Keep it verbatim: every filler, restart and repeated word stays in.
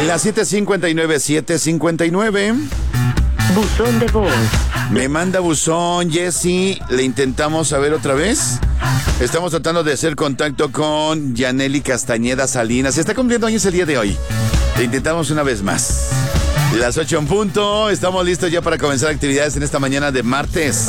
Las siete cincuenta y nueve, siete cincuenta y nueve. Buzón de voz. Me manda buzón, Jessy. ¿Le intentamos saber otra vez? Estamos tratando de hacer contacto con Yaneli Castañeda Salinas. Se está cumpliendo años el día de hoy. Le intentamos una vez más. Las ocho en punto. Estamos listos ya para comenzar actividades en esta mañana de martes.